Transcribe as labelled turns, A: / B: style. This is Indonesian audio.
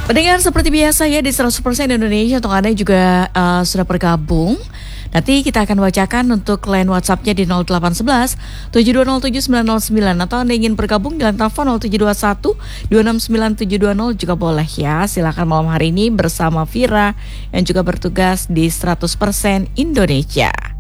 A: Pendengar seperti biasa ya di 100% Indonesia untuk Anda yang juga sudah bergabung. Nanti kita akan bacakan untuk line WhatsApp-nya di 0811 7207 909 atau Anda ingin bergabung di line telepon 0721 269720 juga boleh ya. Silakan malam hari ini bersama Vira yang juga bertugas di 100% Indonesia.